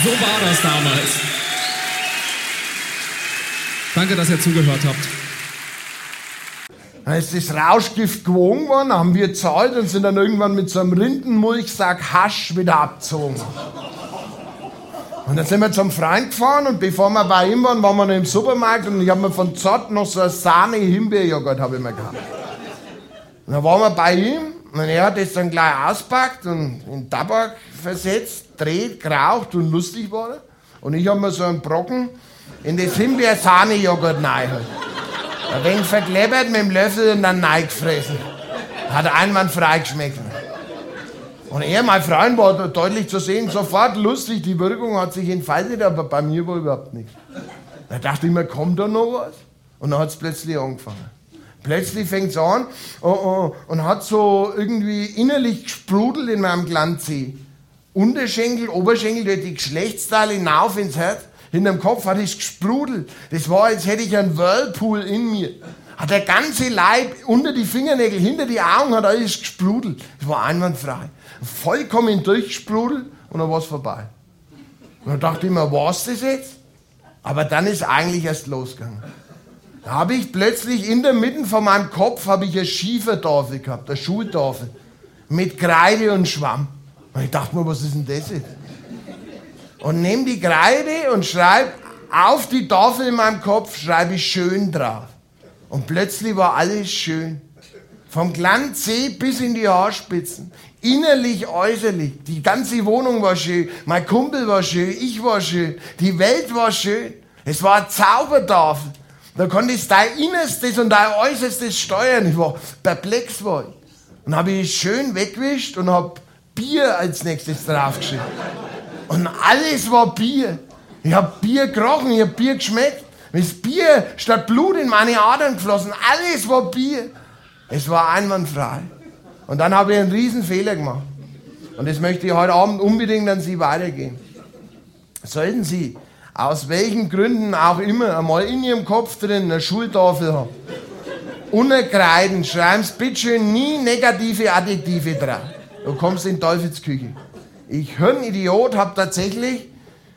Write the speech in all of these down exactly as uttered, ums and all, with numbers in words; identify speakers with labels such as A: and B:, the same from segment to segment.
A: So war das damals. Danke, dass ihr zugehört habt.
B: Dann ist das Rauschgift gewogen worden, haben wir gezahlt und sind dann irgendwann mit so einem Rindenmulchsack Hasch wieder abgezogen. Und dann sind wir zum Freund gefahren und bevor wir bei ihm waren, waren wir noch im Supermarkt und ich habe mir von Zott noch so eine Sahne-Himbeerjoghurt habe ich mir gehabt. Und dann waren wir bei ihm und er hat das dann gleich auspackt und in Tabak versetzt, dreht, geraucht und lustig war er. Und ich habe mir so einen Brocken in das Himbeer-Sahne-Joghurt reingeholt. Ein wenig verkleppert mit dem Löffel und dann reingefressen. Hat einwandfrei geschmeckt. Und er, mein Freund, war deutlich zu sehen, sofort lustig, die Wirkung hat sich entfaltet, aber bei mir war überhaupt nichts. Da dachte ich mir, kommt da noch was? Und dann hat es plötzlich angefangen. Plötzlich fängt es an oh, oh, und hat so irgendwie innerlich gesprudelt in meinem Glanzsee. Unterschenkel, Oberschenkel, durch die Geschlechtsteile hinauf ins Herz. Hinterm Kopf hat es gesprudelt. Das war, als hätte ich einen Whirlpool in mir. Hat der ganze Leib unter die Fingernägel, hinter die Augen hat alles gesprudelt. Das war einwandfrei. Vollkommen durchgesprudelt und dann war es vorbei. Und dann dachte ich mir, war's das jetzt? Aber dann ist eigentlich erst losgegangen. Da habe ich plötzlich in der Mitte von meinem Kopf habe ich eine Schieferdorfe gehabt, eine Schultafel. Mit Kreide und Schwamm. Und ich dachte mir, was ist denn das jetzt? Und nehme die Kreide und schreibe auf die Tafel in meinem Kopf, schreibe ich schön drauf. Und plötzlich war alles schön. Vom Glanzsee bis in die Haarspitzen. Innerlich, äußerlich. Die ganze Wohnung war schön. Mein Kumpel war schön. Ich war schön. Die Welt war schön. Es war eine Zaubertafel. Da konntest du dein Innerstes und dein Äußerstes steuern. Ich war perplex. War ich. Und habe ich schön weggewischt und habe Bier als nächstes draufgeschrieben. Und alles war Bier. Ich hab Bier gerochen, ich hab Bier geschmeckt. Das Bier statt Blut in meine Adern geflossen. Alles war Bier. Es war einwandfrei. Und dann habe ich einen riesen Fehler gemacht. Und das möchte ich heute Abend unbedingt an Sie weitergeben. Sollten Sie, aus welchen Gründen auch immer, einmal in Ihrem Kopf drin eine Schultafel haben, unterkreiden, schreiben Sie bitte schön nie negative Adjektive drauf. Du kommst in Teufelsküche. Ich, Hirnidiot, habe tatsächlich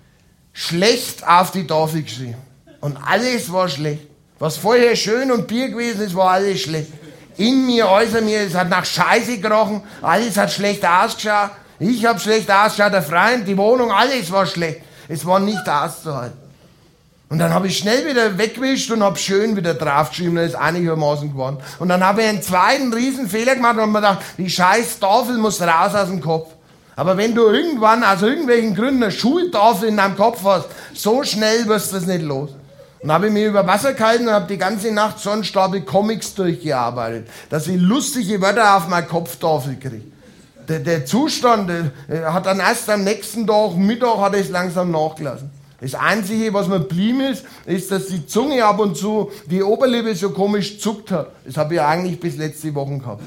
B: schlecht auf die Tafel geschrieben. Und alles war schlecht. Was vorher schön und Bier gewesen ist, war alles schlecht. In mir, äußer mir, es hat nach Scheiße gerochen, alles hat schlecht ausgeschaut. Ich habe schlecht ausgeschaut, der Freund, die Wohnung, alles war schlecht. Es war nicht auszuhalten. Und dann habe ich schnell wieder weggewischt und habe schön wieder draufgeschrieben, dann ist einigermaßen geworden. Und dann habe ich einen zweiten riesen Fehler gemacht und habe mir gedacht, die scheiß Tafel muss raus aus dem Kopf. Aber wenn du irgendwann aus irgendwelchen Gründen eine Schultafel in deinem Kopf hast, so schnell wirst du das nicht los. Und dann habe ich mich über Wasser gehalten und habe die ganze Nacht so einen Stapel Comics durchgearbeitet, dass ich lustige Wörter auf meine Kopftafel kriege. Der, der Zustand der, hat dann erst am nächsten Tag, Mittag, hat es langsam nachgelassen. Das Einzige, was mir blieben ist, ist, dass die Zunge ab und zu, die Oberlippe so komisch zuckt hat. Das habe ich eigentlich bis letzte Woche gehabt.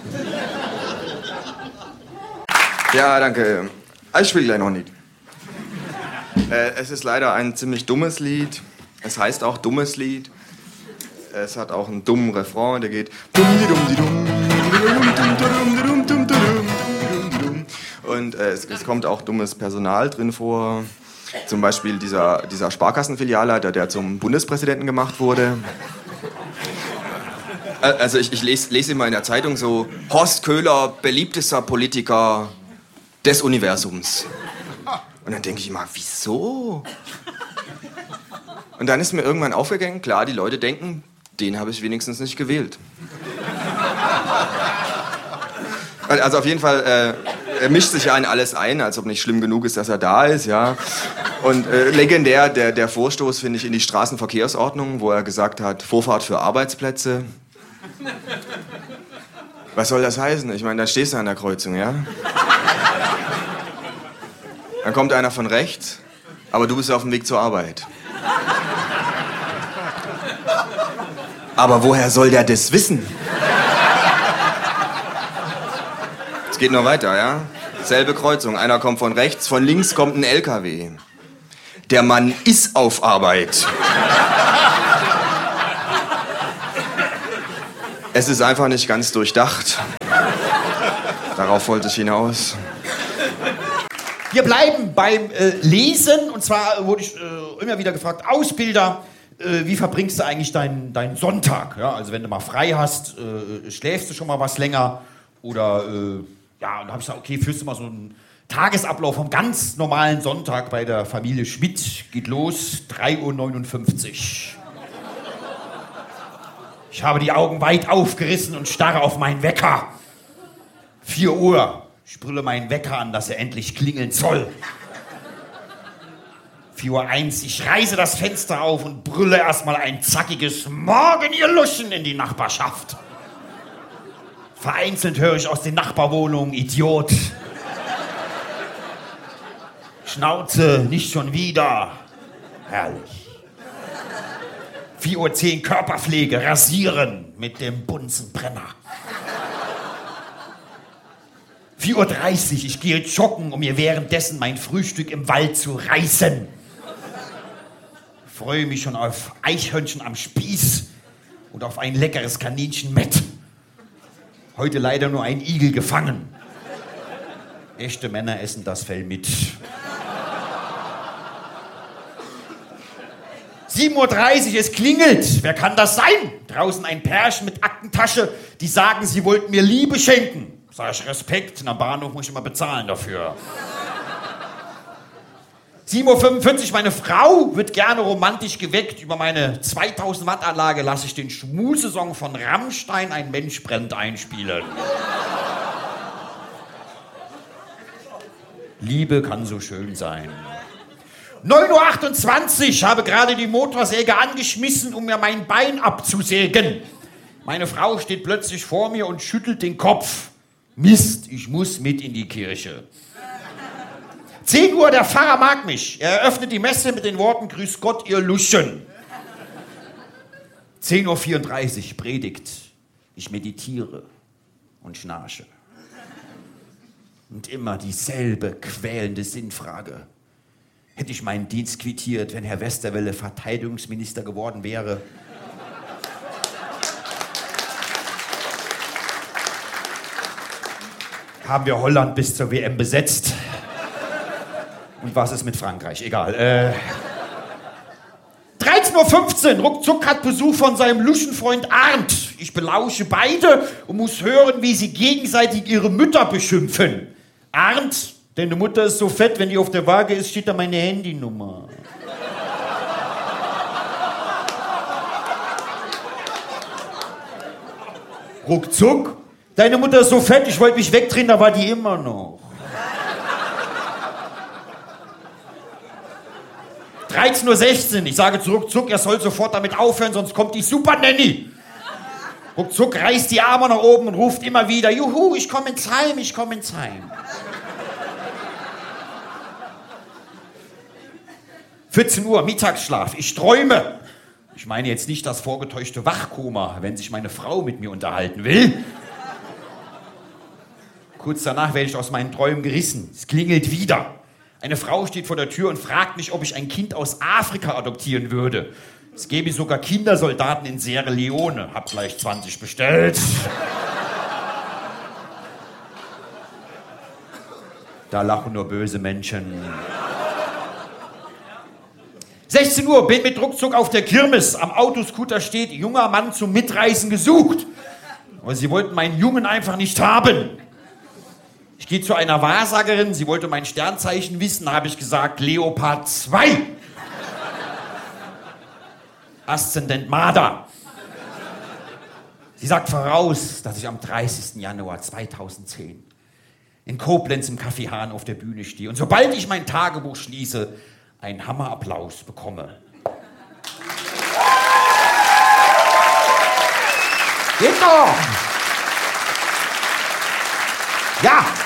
C: Ja, danke. Ich spiele gleich noch ein Lied. Äh, es ist leider ein ziemlich dummes Lied. Es heißt auch dummes Lied. Es hat auch einen dummen Refrain, der geht und äh, es, es kommt auch dummes Personal drin vor. Zum Beispiel dieser, dieser Sparkassenfilialleiter, der zum Bundespräsidenten gemacht wurde. Also ich, ich lese, lese immer in der Zeitung so, Horst Köhler, beliebtester Politiker des Universums. Und dann denke ich immer, wieso? Und dann ist mir irgendwann aufgegangen, klar, die Leute denken, den habe ich wenigstens nicht gewählt. Also auf jeden Fall, äh, er mischt sich ja in alles ein, als ob nicht schlimm genug ist, dass er da ist, ja. Und äh, legendär der, der Vorstoß, finde ich, in die Straßenverkehrsordnung, wo er gesagt hat, Vorfahrt für Arbeitsplätze. Was soll das heißen? Ich meine, da stehst du an der Kreuzung, ja? Dann kommt einer von rechts, aber du bist auf dem Weg zur Arbeit. Aber woher soll der das wissen? Es geht noch weiter, ja? Selbe Kreuzung. Einer kommt von rechts, von links kommt ein L K W. Der Mann ist auf Arbeit. Es ist einfach nicht ganz durchdacht. Darauf wollte ich hinaus.
D: Wir bleiben beim äh, Lesen. Und zwar wurde ich äh, immer wieder gefragt, Ausbilder, äh, wie verbringst du eigentlich deinen, deinen Sonntag? Ja, also wenn du mal frei hast, äh, schläfst du schon mal was länger? Oder, äh, ja, und da habe ich gesagt, okay, führst du mal so einen Tagesablauf vom ganz normalen Sonntag bei der Familie Schmidt. Geht los, drei Uhr neunundfünfzig. Ich habe die Augen weit aufgerissen und starre auf meinen Wecker. vier Uhr. Ich brülle meinen Wecker an, dass er endlich klingeln soll. vier Uhr eins. Ich reiße das Fenster auf und brülle erstmal ein zackiges Morgen, ihr Luschen, in die Nachbarschaft. Vereinzelt höre ich aus den Nachbarwohnungen Idiot. Schnauze, nicht schon wieder. Herrlich. vier Uhr zehn Körperpflege, rasieren mit dem Bunsenbrenner. vier Uhr dreißig, ich gehe joggen, um mir währenddessen mein Frühstück im Wald zu reißen. Freue mich schon auf Eichhörnchen am Spieß und auf ein leckeres Kaninchenmett. Heute leider nur ein Igel gefangen. Echte Männer essen das Fell mit. sieben Uhr dreißig, es klingelt. Wer kann das sein? Draußen ein Pärchen mit Aktentasche, die sagen, sie wollten mir Liebe schenken. Sag ich, Respekt, am Bahnhof muss ich immer bezahlen dafür. sieben Uhr fünfundvierzig, meine Frau wird gerne romantisch geweckt. Über meine zweitausend Watt Anlage lasse ich den Schmusesong von Rammstein, Ein Mensch brennt, einspielen. Liebe kann so schön sein. neun Uhr achtundzwanzig, habe gerade die Motorsäge angeschmissen, um mir mein Bein abzusägen. Meine Frau steht plötzlich vor mir und schüttelt den Kopf. Mist, ich muss mit in die Kirche. zehn Uhr, der Pfarrer mag mich. Er eröffnet die Messe mit den Worten, Grüß Gott, ihr Luschen. zehn Uhr vierunddreißig, Predigt. Ich meditiere und schnarche. Und immer dieselbe quälende Sinnfrage. Hätte ich meinen Dienst quittiert, wenn Herr Westerwelle Verteidigungsminister geworden wäre? Haben wir Holland bis zur W M besetzt? Und was ist mit Frankreich? Egal. Äh, dreizehn Uhr fünfzehn, ruckzuck hat Besuch von seinem Luschenfreund Arndt. Ich belausche beide und muss hören, wie sie gegenseitig ihre Mütter beschimpfen. Arndt, deine Mutter ist so fett, wenn die auf der Waage ist, steht da meine Handynummer. Ruckzuck. Deine Mutter ist so fett, ich wollte mich wegdrehen, da war die immer noch. dreizehn Uhr sechzehn, ich sage zu Ruckzuck, er soll sofort damit aufhören, sonst kommt die Super Nanny. Ruckzuck reißt die Arme nach oben und ruft immer wieder, Juhu, ich komme ins Heim, ich komme ins Heim. vierzehn Uhr, Mittagsschlaf, ich träume. Ich meine jetzt nicht das vorgetäuschte Wachkoma, wenn sich meine Frau mit mir unterhalten will. Kurz danach werde ich aus meinen Träumen gerissen. Es klingelt wieder. Eine Frau steht vor der Tür und fragt mich, ob ich ein Kind aus Afrika adoptieren würde. Es gäbe sogar Kindersoldaten in Sierra Leone. Hab gleich zwanzig bestellt. Da lachen nur böse Menschen. sechzehn Uhr, bin mit Ruckzuck auf der Kirmes. Am Autoscooter steht, junger Mann zum Mitreisen gesucht. Aber sie wollten meinen Jungen einfach nicht haben. Ich gehe zu einer Wahrsagerin, sie wollte mein Sternzeichen wissen, da habe ich gesagt, Leopard zwei. Aszendent Marder. Sie sagt voraus, dass ich am dreißigsten Januar zweitausendzehn in Koblenz im Café Hahn auf der Bühne stehe und sobald ich mein Tagebuch schließe, einen Hammerapplaus bekomme. Geht doch! Ja!